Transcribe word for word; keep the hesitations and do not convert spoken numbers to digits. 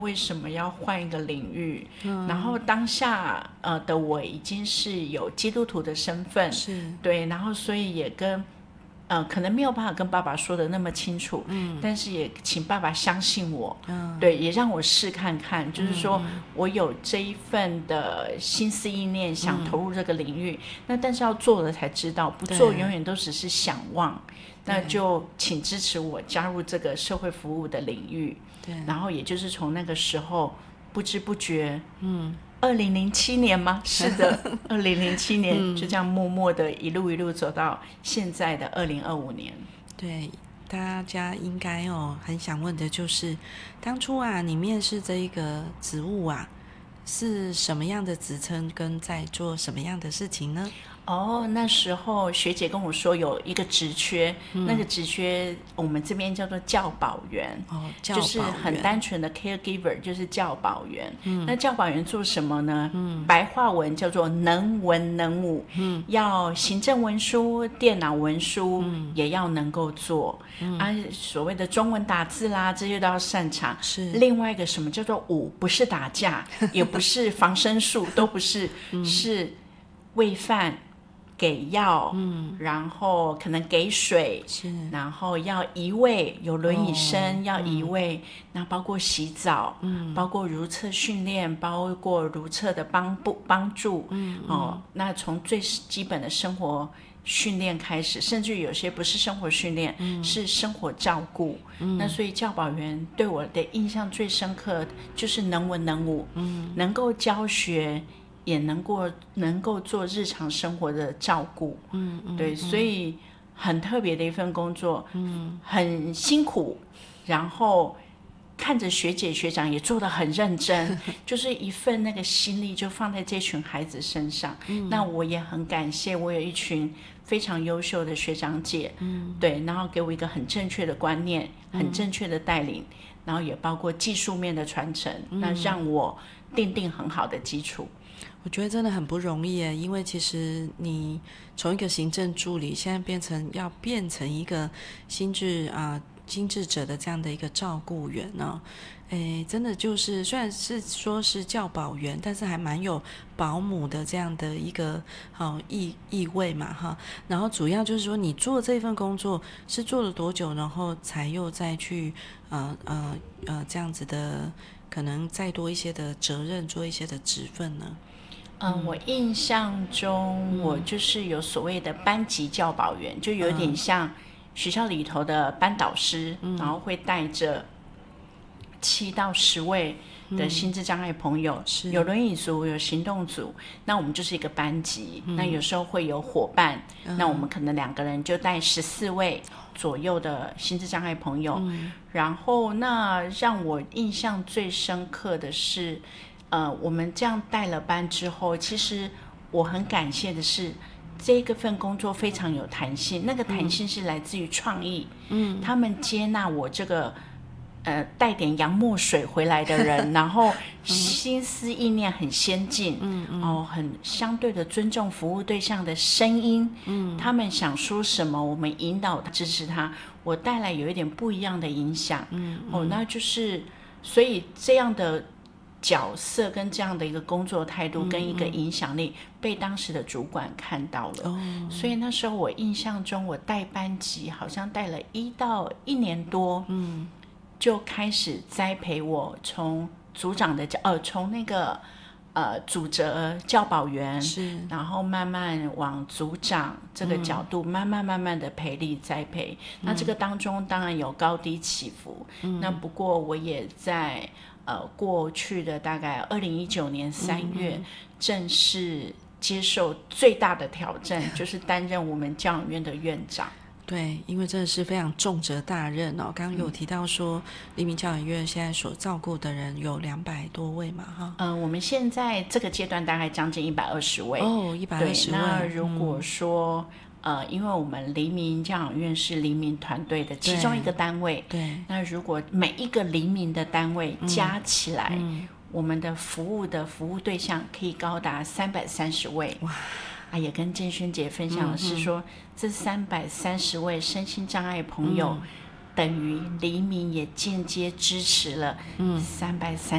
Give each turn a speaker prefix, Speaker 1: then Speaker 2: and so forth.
Speaker 1: 为什么要换一个领域？
Speaker 2: 嗯，
Speaker 1: 然后当下呃的我已经是有基督徒的身份，
Speaker 2: 是
Speaker 1: 对，然后所以也跟呃可能没有办法跟爸爸说的那么清楚，嗯，但是也请爸爸相信我，嗯，对，也让我试看看，就是说我有这一份的心思意念想投入这个领域，嗯，那但是要做了才知道，不做永远都只是想望。那就请支持我加入这个社会服务的领域。对，然后也就是从那个时候不知不觉，嗯，二零零七年吗？是的，二零零七年就这样默默的一路一路走到现在的二零二五年。
Speaker 2: 对，大家应该哦很想问的就是，当初啊你面试这一个职务啊，是什么样的职称跟在做什么样的事情呢？
Speaker 1: 哦，那时候学姐跟我说有一个职缺，嗯，那个职缺我们这边叫做教保员，
Speaker 2: 哦，教保员
Speaker 1: 就是很单纯的 caregiver， 就是教保员。嗯，那教保员做什么呢？嗯，白话文叫做能文能武，嗯，要行政文书、电脑文书，嗯，也要能够做，嗯，啊，所谓的中文打字啦，这些都要擅长。
Speaker 2: 是
Speaker 1: 另外一个什么叫做武，不是打架，也不是防身术，都不是，嗯，是喂饭。给药，嗯，然后可能给水，是，然后要移位，有轮椅生，哦，要移位，那，嗯，包括洗澡，嗯，包括如厕训练，包括如厕的帮助帮助，嗯，哦，嗯，那从最基本的生活训练开始，甚至有些不是生活训练，嗯，是生活照顾，嗯，那所以教保员对我的印象最深刻就是能文能武，嗯，能够教学。也能够能够做日常生活的照顾，嗯，嗯对，嗯，所以很特别的一份工作，嗯，很辛苦，然后看着学姐学长也做得很认真，就是一份那个心力就放在这群孩子身上，嗯，那我也很感谢，我有一群非常优秀的学长姐，嗯，对，然后给我一个很正确的观念，很正确的带领，嗯，然后也包括技术面的传承，嗯，那让我奠定很好的基础。
Speaker 2: 我觉得真的很不容易耶，因为其实你从一个行政助理，现在变成要变成一个心智啊、呃、心智者的这样的一个照顾员呢、哦，诶，真的就是虽然是说是教保员，但是还蛮有保姆的这样的一个好、哦、意意味嘛哈。然后主要就是说，你做这份工作是做了多久，然后才又再去呃呃呃这样子的，可能再多一些的责任，做一些的职分呢？
Speaker 1: 嗯，我印象中，我就是有所谓的班级教保员，就有点像学校里头的班导师，嗯，然后会带着七到十位的心智障碍朋友，嗯，有轮椅族，有行动组，那我们就是一个班级，嗯，那有时候会有伙伴，嗯，那我们可能两个人就带十四位左右的心智障碍朋友，嗯，然后那让我印象最深刻的是。呃，我们这样带了班之后，其实我很感谢的是，这个份工作非常有弹性。那个弹性是来自于创意，嗯，他们接纳我这个呃带点洋墨水回来的人，然后心思意念很先进，嗯嗯，哦，很相对的尊重服务对象的声音，嗯，他们想说什么，我们引导支持他，我带来有一点不一样的影响，嗯，嗯哦，那就是所以这样的。角色跟这样的一个工作态度跟一个影响力被当时的主管看到了，嗯嗯，所以那时候我印象中我带班级好像带了一到一年多，嗯，就开始栽培我从组长的呃从那个呃组责教保员是，然后慢慢往组长这个角度，嗯，慢慢慢慢的培力栽培，嗯，那这个当中当然有高低起伏，嗯，那不过我也在呃，过去的大概二零一九年三月，嗯嗯，正式接受最大的挑战，就是担任我们教养院的院长。
Speaker 2: 对，因为真的是非常重责大任哦。刚刚有提到说，黎明教养院现在所照顾的人有两百多位嘛，哈。
Speaker 1: 嗯、呃，我们现在这个阶段大概将近一百二十位。
Speaker 2: 哦，一百二十位。
Speaker 1: 那如果说，嗯、呃，因为我们黎明教养院是黎明团队的其中一个单位，对。那如果每一个黎明的单位加起来，嗯嗯，我们的服务的服务对象可以高达三百三十位。哇！啊，也跟建轩姐分享的是说，嗯嗯，这三百三十位身心障碍朋友，嗯，等于黎明也间接支持了三百三